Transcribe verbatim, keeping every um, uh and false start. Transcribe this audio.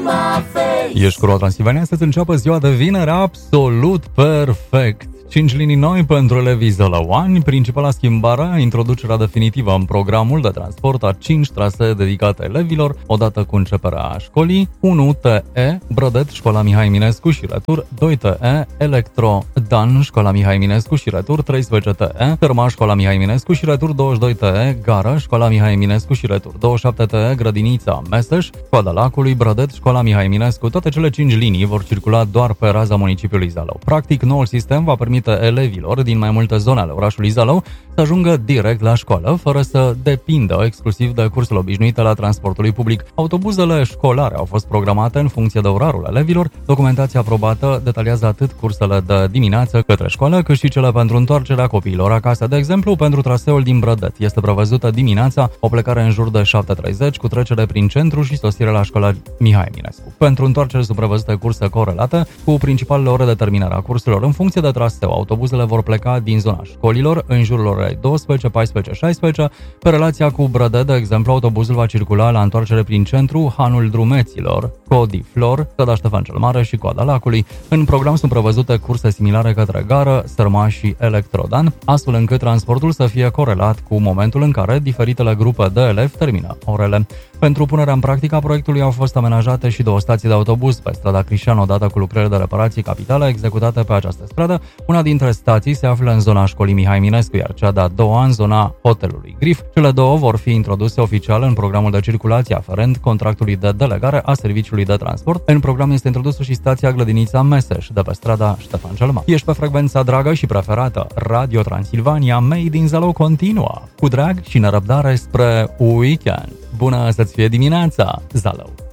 Ești cu Roa Transilvania să-ți înceapă ziua de vineri absolut perfect. cinci linii noi pentru elevii zălăuani. Principala schimbare, introducerea definitivă în programul de transport a cinci trasee dedicate elevilor, odată cu începerea școlii. unu T E, Brădet, Școala Mihai Eminescu și retur. doi T E, Electro Dan, Școala Mihai Eminescu și retur. treisprezece T E, Târma, Școala Mihai Eminescu și retur. douăzeci și doi T E, Gară, Școala Mihai Eminescu și retur. douăzeci și șapte T E, Grădinița, Meseș, Coada Lacului, Brădet, Școala Mihai Eminescu. Toate cele cinci linii vor circula doar pe raza municipiului Zalău. Practic, noul sistem va permite elevilor din mai multe zone ale orașului Zalău să ajungă direct la școală, fără să depindă exclusiv de cursurile obișnuite la transportului public. Autobuzele școlare au fost programate în funcție de orarul elevilor. Documentația aprobată detaliază atât cursele de dimineață către școală, cât și cele pentru întoarcerea copiilor acasă. De exemplu, pentru traseul din Brădet este prevăzută dimineața o plecare în jur de șapte treizeci cu trecere prin centru și sosire la școala Mihai Eminescu. Pentru întoarcere sunt prevăzute curse corelate cu principalele ore de terminare a cursurilor în funcție de traseu. Autobuzele vor pleca din zona școlilor în jurul orei douăsprezece, paisprezece, șaisprezece. Pe relația cu Brădet, de exemplu, autobuzul va circula la întoarcere prin centru, Hanul Drumeților, Codi Flor, Strada Ștefan cel Mare și Coada Lacului. În program sunt prevăzute curse similare către Gară, Sărma și Electrodan, astfel încât transportul să fie corelat cu momentul în care diferitele grupe de elevi termină orele. Pentru punerea în practică a proiectului au fost amenajate și două stații de autobuz pe strada Crișan, odată cu lucrări de reparații capitale executate pe această stradă. Una dintre stații se află în zona școlii Mihai Eminescu, iar cea de-a doua în zona hotelului Grif. Cele două vor fi introduse oficial în programul de circulație aferent contractului de delegare a serviciului de transport. În program este introdusă și stația Grădinița Meseș, de pe strada Ștefan cel Mare. Ești pe frecvența dragă și preferată Radio Transilvania, Made in Zalău continuă, cu drag și nerăbdare spre weekend. Bună să-ți fie dimineața, Zalău!